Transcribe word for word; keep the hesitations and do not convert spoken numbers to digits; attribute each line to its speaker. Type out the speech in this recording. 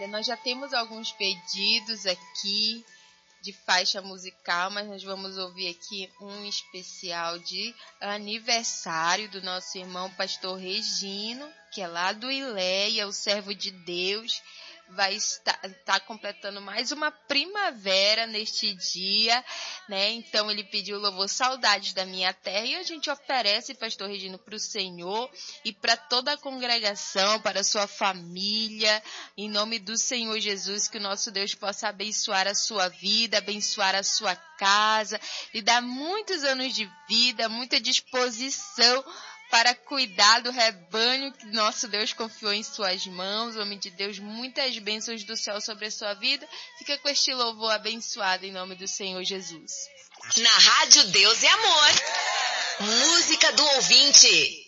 Speaker 1: Olha, nós já temos alguns pedidos aqui de faixa musical, mas nós vamos ouvir aqui um especial de aniversário do nosso irmão pastor Regino, que é lá do Ileia, o servo de Deus. Vai estar tá completando mais uma primavera neste dia, né? Então ele pediu louvor Saudades da Minha Terra e a gente oferece, pastor Regino, para o Senhor e para toda a congregação, para a sua família, em nome do Senhor Jesus, que o nosso Deus possa abençoar a sua vida, abençoar a sua casa, lhe dar muitos anos de vida, muita disposição para cuidar do rebanho que nosso Deus confiou em suas mãos. Homem de Deus, muitas bênçãos do céu sobre a sua vida. Fica com este louvor abençoado em nome do Senhor Jesus.
Speaker 2: Na Rádio Deus e Amor, música do ouvinte.